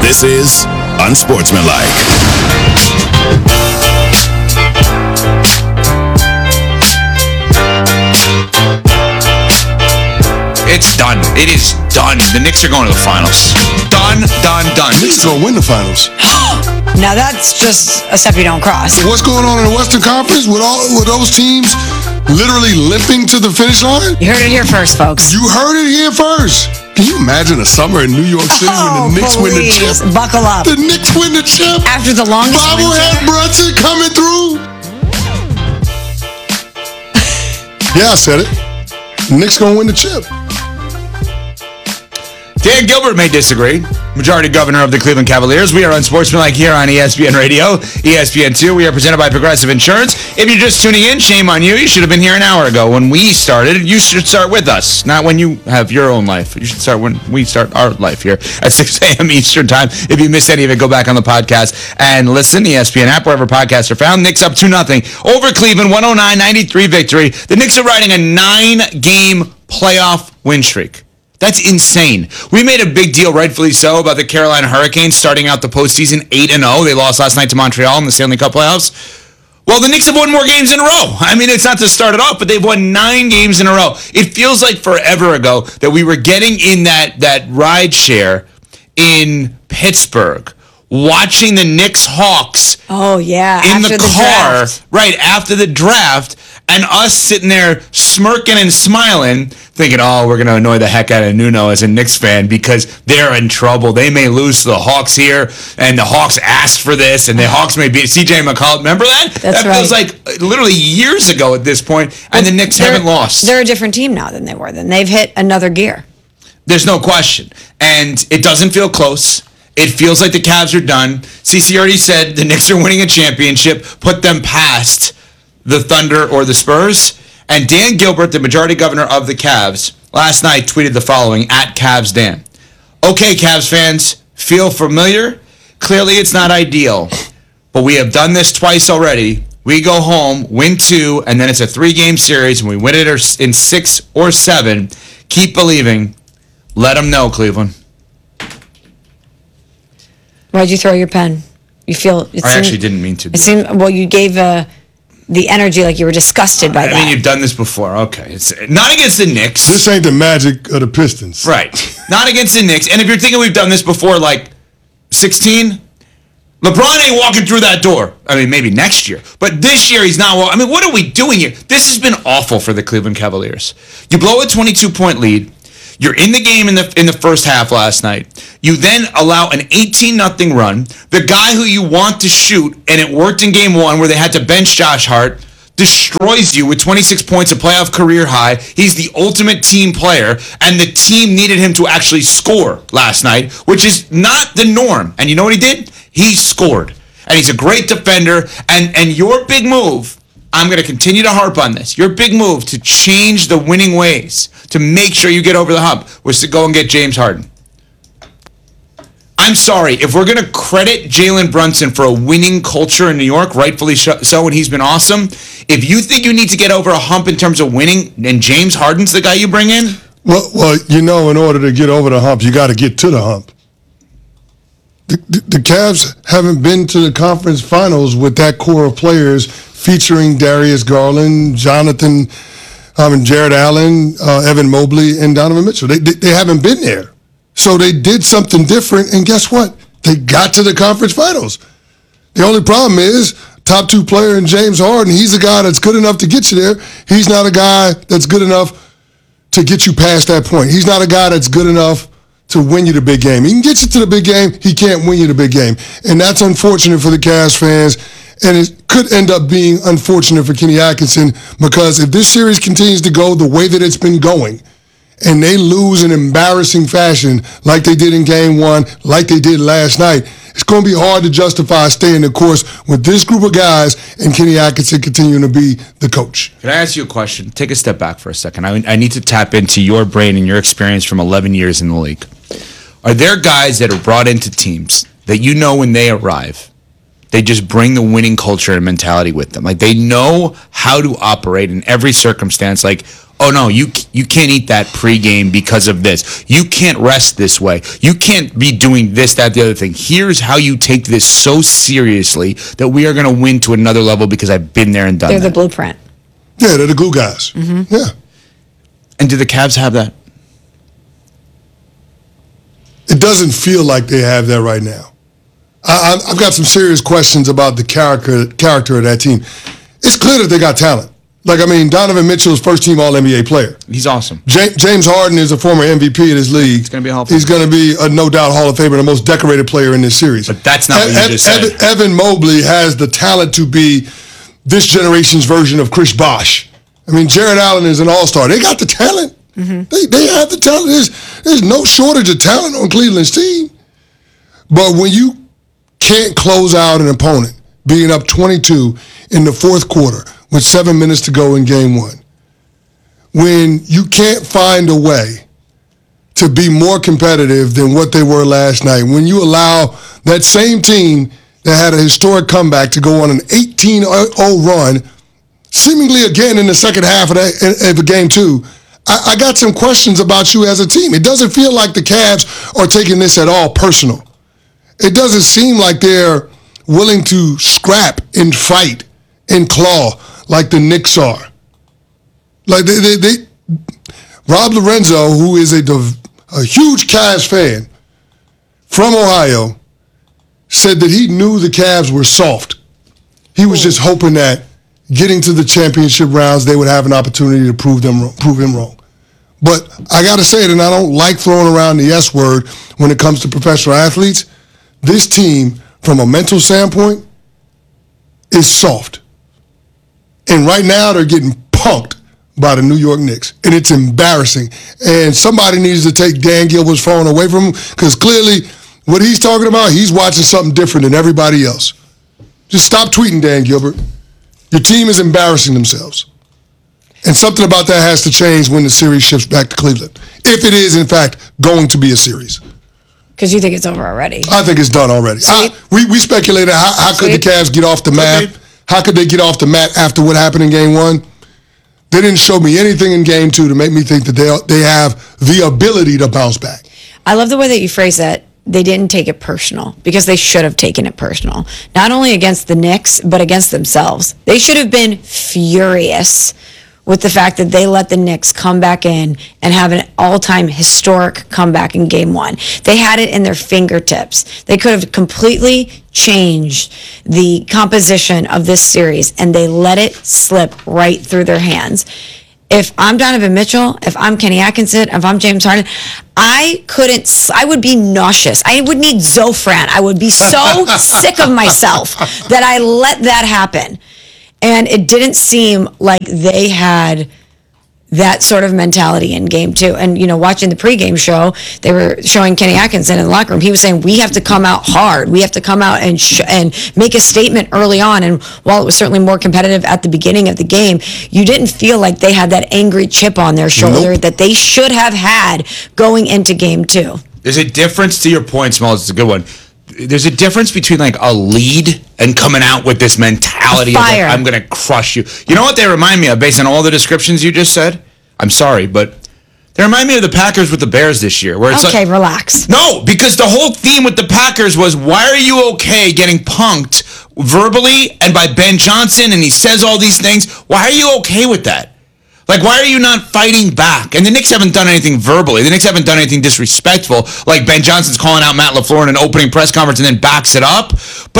This is Unsportsmanlike. It's done. It is done. The Knicks are going to the finals. Done. Knicks gonna win the finals. Now that's just a step you don't cross. What's going on in the Western Conference with those teams literally limping to the finish line? You heard it here first, folks. You heard it here first. Can you imagine a summer in New York City when the Knicks win the chip? Buckle up. The Knicks win the chip. After the longest Bobblehead Brunson coming through. Yeah, I said it. The Knicks gonna win the chip. Dan Gilbert may disagree. Majority governor of the Cleveland Cavaliers. We are Unsportsmanlike here on ESPN Radio, ESPN2. We are presented by Progressive Insurance. If you're just tuning in, shame on you. You should have been here an hour ago. When we started, you should start with us, not when you have your own life. You should start when we start our life here at 6 a.m. Eastern Time. If you missed any of it, go back on the podcast and listen. ESPN app, wherever podcasts are found. Knicks up 2-0 over Cleveland, 109-93 victory. The Knicks are riding a 9-game playoff win streak. That's insane. We made a big deal, rightfully so, about the Carolina Hurricanes starting out the postseason 8-0. They lost last night to Montreal in the Stanley Cup playoffs. Well, the Knicks have won more games in a row. I mean, it's not to start it off, but they've won 9 games in a row. It feels like forever ago that we were getting in that ride share in Pittsburgh, watching the Knicks-Hawks in the car, right after the draft, and us sitting there smirking and smiling, thinking, oh, we're going to annoy the heck out of Nuno as a Knicks fan because they're in trouble. They may lose to the Hawks here, and the Hawks asked for this, and the Hawks may beat CJ McCollum. Remember that? That's that feels like literally years ago at this point, and the Knicks haven't lost. They're a different team now than they were then. They've hit another gear. There's no question. And it doesn't feel close. It feels like the Cavs are done. CC already said the Knicks are winning a championship, put them past the Thunder or the Spurs. And Dan Gilbert, the majority governor of the Cavs, last night tweeted the following, @CavsDan. Okay, Cavs fans, feel familiar? Clearly it's not ideal, but we have done this twice already. We go home, win 2, and then it's a 3-game series, and we win it in 6 or 7. Keep believing. Let them know, Cleveland. Why'd you throw your pen? You feel... I actually didn't mean to. It seemed... Well, you gave the energy like you were disgusted by that. I mean, you've done this before. Okay. It's not against the Knicks. This ain't the Magic of the Pistons. Right. Not against the Knicks. And if you're thinking we've done this before, like 16, LeBron ain't walking through that door. I mean, maybe next year. But this year, he's not. I mean, what are we doing here? This has been awful for the Cleveland Cavaliers. You blow a 22-point lead. You're in the game in the first half last night. You then allow an 18-0 run. The guy who you want to shoot, and it worked in game 1 where they had to bench Josh Hart, destroys you with 26 points, a playoff career high. He's the ultimate team player, and the team needed him to actually score last night, which is not the norm. And you know what he did? He scored. And he's a great defender. And your big move, I'm going to continue to harp on this. Your big move to change the winning ways, to make sure you get over the hump, was to go and get James Harden. I'm sorry, if we're going to credit Jalen Brunson for a winning culture in New York, rightfully so, and he's been awesome, if you think you need to get over a hump in terms of winning, and James Harden's the guy you bring in? Well, you know, in order to get over the hump, you got to get to the hump. The Cavs haven't been to the conference finals with that core of players featuring Darius Garland, Jared Allen, Evan Mobley, and Donovan Mitchell. They haven't been there. So they did something different, and guess what? They got to the conference finals. The only problem is top 2 player in James Harden, he's a guy that's good enough to get you there. He's not a guy that's good enough to get you past that point. He's not a guy that's good enough to win you the big game. He can get you to the big game. He can't win you the big game. And that's unfortunate for the Cavs fans. And it could end up being unfortunate for Kenny Atkinson because if this series continues to go the way that it's been going and they lose in embarrassing fashion like they did in Game 1, like they did last night, it's going to be hard to justify staying the course with this group of guys and Kenny Atkinson continuing to be the coach. Can I ask you a question? Take a step back for a second. I need to tap into your brain and your experience from 11 years in the league. Are there guys that are brought into teams that you know when they arrive, They just bring the winning culture and mentality with them. Like, they know how to operate in every circumstance. Like, oh no, you can't eat that pregame because of this. You can't rest this way. You can't be doing this, that, the other thing. Here's how you take this so seriously that we are going to win to another level because I've been there and done They're that. the blueprint. Yeah, they're the glue guys. Mm-hmm. Yeah. And do the Cavs have that? It doesn't feel like they have that right now. I've got some serious questions about the character of that team. It's clear that they got talent. Like, I mean, Donovan Mitchell is first-team All-NBA player. He's awesome. James Harden is a former MVP of this league. He's going to be helpful. He's going to be a no-doubt Hall of Famer, the most decorated player in this series. But that's not what you just said. Evan Mobley has the talent to be this generation's version of Chris Bosh. I mean, Jared Allen is an all-star. They got the talent. Mm-hmm. They have the talent. There's no shortage of talent on Cleveland's team. But when you can't close out an opponent being up 22 in the fourth quarter with 7 minutes to go in game one, when you can't find a way to be more competitive than what they were last night, when you allow that same team that had a historic comeback to go on an 18-0 run, seemingly again in the second half of game two, I got some questions about you as a team. It doesn't feel like the Cavs are taking this at all personal. It doesn't seem like they're willing to scrap and fight and claw like the Knicks are. Like they Rob Lorenzo, who is a huge Cavs fan from Ohio, said that he knew the Cavs were soft. He was just hoping that getting to the championship rounds, they would have an opportunity to prove him wrong. But I got to say it, and I don't like throwing around the S word when it comes to professional athletes. This team, from a mental standpoint, is soft. And right now, they're getting punked by the New York Knicks. And it's embarrassing. And somebody needs to take Dan Gilbert's phone away from him, because clearly what he's talking about, he's watching something different than everybody else. Just stop tweeting, Dan Gilbert. Your team is embarrassing themselves. And something about that has to change when the series shifts back to Cleveland, if it is, in fact, going to be a series. Because you think it's over already. I think it's done already. We speculated how could the Cavs get off the map? How could they get off the mat after what happened in game one? They didn't show me anything in game two to make me think that they have the ability to bounce back. I love the way that you phrase that. They didn't take it personal, because they should have taken it personal. Not only against the Knicks, but against themselves. They should have been furious with the fact that they let the Knicks come back in and have an all-time historic comeback in game one. They had it in their fingertips. They could have completely changed the composition of this series, and they let it slip right through their hands. If I'm Donovan Mitchell, if I'm Kenny Atkinson, if I'm James Harden, I would be nauseous. I would need Zofran. I would be so sick of myself that I let that happen. And it didn't seem like they had that sort of mentality in game two. And, watching the pregame show, they were showing Kenny Atkinson in the locker room. He was saying, we have to come out hard. We have to come out and make a statement early on. And while it was certainly more competitive at the beginning of the game, you didn't feel like they had that angry chip on their shoulder that they should have had going into game two. There's a difference, to your point, Smalls. It's a good one. There's a difference between like a lead and coming out with this mentality of like, I'm going to crush you. You know what they remind me of based on all the descriptions you just said? I'm sorry, but they remind me of the Packers with the Bears this year. Where it's relax. No, because the whole theme with the Packers was, why are you okay getting punked verbally and by Ben Johnson, and he says all these things? Why are you okay with that? Like, why are you not fighting back? And the Knicks haven't done anything verbally. The Knicks haven't done anything disrespectful, like Ben Johnson's calling out Matt LaFleur in an opening press conference and then backs it up. But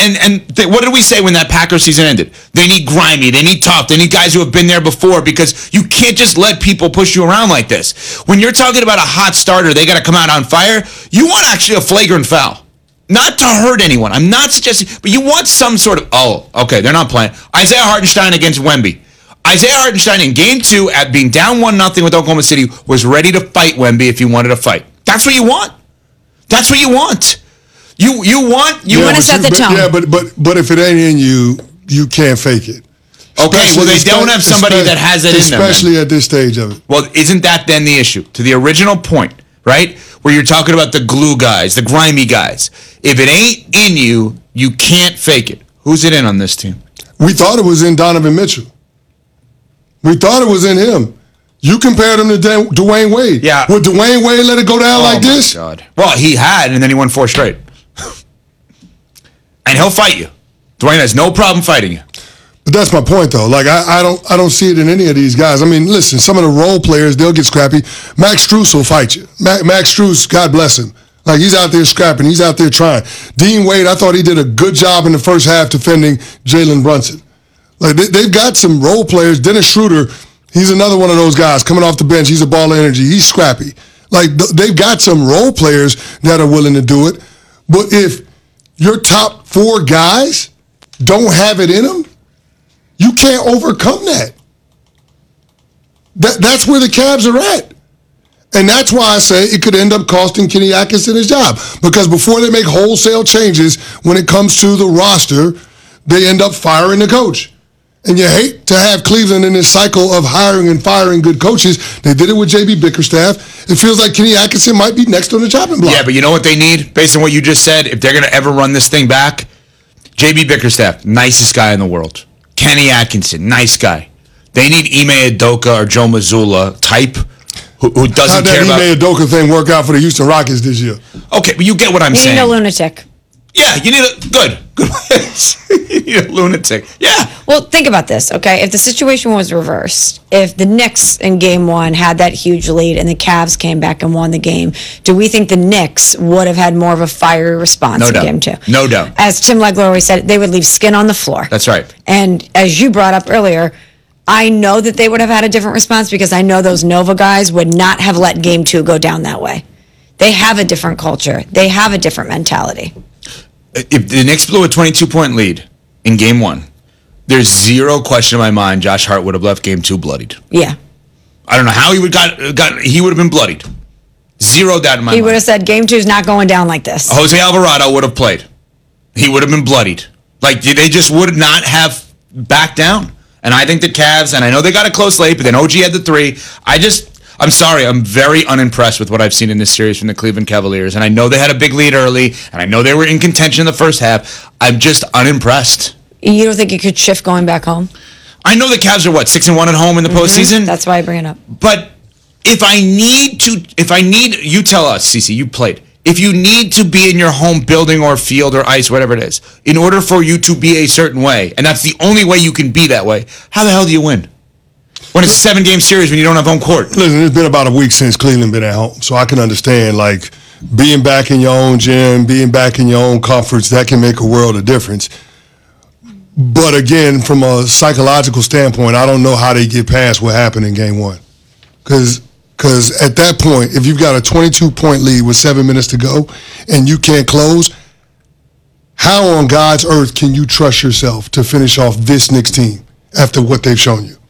what did we say when that Packers season ended? They need grimy. They need tough. They need guys who have been there before, because you can't just let people push you around like this. When you're talking about a hot starter, they got to come out on fire. You want actually a flagrant foul. Not to hurt anyone. I'm not suggesting, but you want some sort of, okay, they're not playing. Isaiah Hartenstein against Wemby. Isaiah Hartenstein in game two, at being down 1-0 with Oklahoma City, was ready to fight Wemby if he wanted to fight. That's what you want. That's what you want. You want to set the tone. Yeah, but if it ain't in you, you can't fake it. Okay, well, they don't have somebody that has it in them. Especially at this stage of it. Well, isn't that then the issue? To the original point, right? Where you're talking about the glue guys, the grimy guys. If it ain't in you, You can't fake it. Who's it in on this team? We thought it was in Donovan Mitchell. We thought it was in him. You compared him to Dwayne Wade. Yeah. Would Dwayne Wade let it go down like this? Oh, my God. Well, he had, and then he won 4 straight. And he'll fight you. Dwayne has no problem fighting you. But that's my point, though. Like, I don't see it in any of these guys. I mean, listen, some of the role players, they'll get scrappy. Max Strus will fight you. Max Strus, God bless him. Like, he's out there scrapping. He's out there trying. Dean Wade, I thought he did a good job in the first half defending Jalen Brunson. Like, they've got some role players. Dennis Schroeder, he's another one of those guys coming off the bench. He's a ball of energy. He's scrappy. Like, they've got some role players that are willing to do it. But if your top 4 guys don't have it in them, you can't overcome that. That's where the Cavs are at. And that's why I say it could end up costing Kenny Atkinson his job. Because before they make wholesale changes when it comes to the roster, they end up firing the coach. And you hate to have Cleveland in this cycle of hiring and firing good coaches. They did it with J.B. Bickerstaff. It feels like Kenny Atkinson might be next on the chopping block. Yeah, but you know what they need? Based on what you just said, if they're going to ever run this thing back, J.B. Bickerstaff, nicest guy in the world. Kenny Atkinson, nice guy. They need Ime Udoka or Joe Mazzulla type who doesn't care about... How'd that Ime Udoka thing work out for the Houston Rockets this year? Okay, but you get what I'm saying. You need a lunatic. Yeah, you need a... Good. You need a lunatic. Yeah. Well, think about this, okay? If the situation was reversed, if the Knicks in Game 1 had that huge lead and the Cavs came back and won the game, do we think the Knicks would have had more of a fiery response in Game 2? No doubt. As Tim Legler always said, they would leave skin on the floor. That's right. And as you brought up earlier, I know that they would have had a different response because I know those Nova guys would not have let Game 2 go down that way. They have a different culture. They have a different mentality. If the Knicks blew a 22-point lead in Game 1, there's zero question in my mind Josh Hart would have left Game 2 bloodied. Yeah. I don't know how he would he would have been bloodied. Zero doubt in my mind. He would have said, Game 2 is not going down like this. Jose Alvarado would have played. He would have been bloodied. Like, they just would not have backed down. And I think the Cavs, and I know they got it close late, but then OG had the 3. I'm sorry, I'm very unimpressed with what I've seen in this series from the Cleveland Cavaliers. And I know they had a big lead early, and I know they were in contention in the first half. I'm just unimpressed. You don't think it could shift going back home? I know the Cavs are, 6-1 at home in the postseason? That's why I bring it up. But you tell us, Cece, you played. If you need to be in your home building or field or ice, whatever it is, in order for you to be a certain way, and that's the only way you can be that way, how the hell do you win? When it's a 7-game series when you don't have home court. Listen, it's been about a week since Cleveland been at home, so I can understand, like, being back in your own gym, being back in your own comforts, that can make a world of difference. But again, from a psychological standpoint, I don't know how they get past what happened in Game 1. Because at that point, if you've got a 22-point lead with 7 minutes to go and you can't close, how on God's earth can you trust yourself to finish off this Knicks team after what they've shown you?